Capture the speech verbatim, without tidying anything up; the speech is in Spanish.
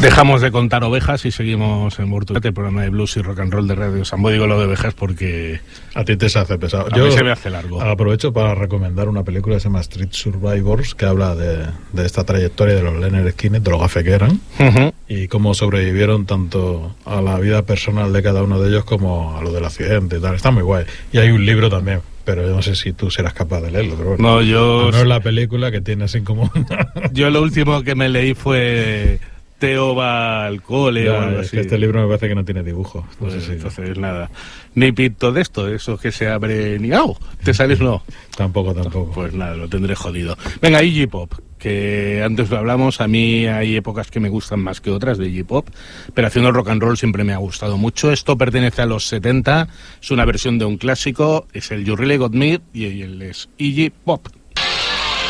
Dejamos de contar ovejas y seguimos en Mortuete, el programa de blues y rock and roll de Radio Sambo. Digo lo de ovejas porque a ti te se hace pesado. A Yo mí se me hace largo. Aprovecho para recomendar una película que se llama Street Survivors, que habla de, de esta trayectoria de los Lynyrd Skynyrd, de lo gafe que eran, uh-huh. y cómo sobrevivieron tanto a la vida personal de cada uno de ellos como a lo del accidente y tal. Está muy guay. Y hay un libro también, pero yo no sé si tú serás capaz de leerlo. Pero bueno, no, yo... No es la película que tiene así como... Yo lo último que me leí fue... Teo va al cole ya, o algo es así. Que este libro me parece que no tiene dibujo. No pues sé si... Entonces nada. Ni pinto de esto, eso que se abre ni ¡au! ¿Te sales? No. Tampoco, tampoco. Pues nada, lo tendré jodido. Venga, Iggy Pop, que antes lo hablamos, a mí hay épocas que me gustan más que otras de Iggy Pop, pero haciendo rock and roll siempre me ha gustado mucho. Esto pertenece a los setenta, es una versión de un clásico, es el You Really Got Me y él es Iggy Pop.